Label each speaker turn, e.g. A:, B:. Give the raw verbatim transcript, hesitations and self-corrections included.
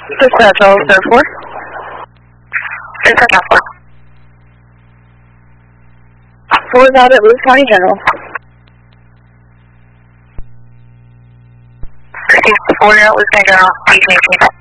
A: Dispatch all zero four.
B: Dispatch all four.
A: Four is out at Lewis County General.
B: Four out Lewis County General.